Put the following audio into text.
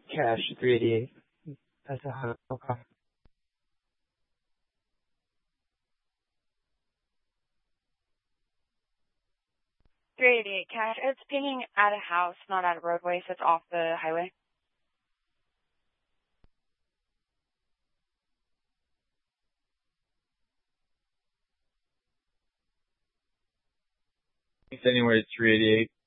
cash 388. That's a high. Okay. 388 cash. It's pinging at a house, not at a roadway, so it's off the highway. It's anywhere 388.